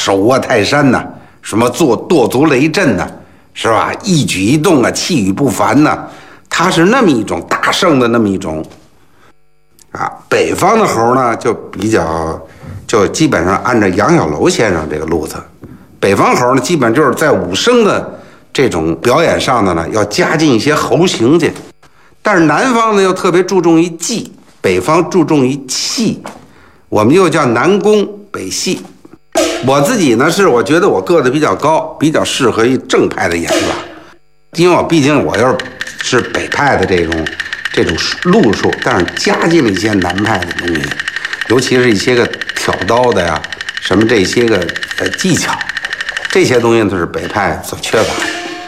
手握泰山呐，什么跺足雷震呐，是吧？一举一动啊，气宇不凡呐，他是那么一种大圣的那么一种。啊，北方的猴呢就基本上按照杨小楼先生这个路子，北方猴呢基本就是在武生的这种表演上的呢要加进一些猴形去，但是南方呢又特别注重于技，北方注重于气，我们又叫南宫北戏。我自己呢我觉得我个子比较高，比较适合于正派的演法，因为毕竟我又是北派的这种路数，但是加进了一些南派的东西，尤其是一些个挑刀的呀，什么这些个技巧，这些东西都是北派所缺乏的。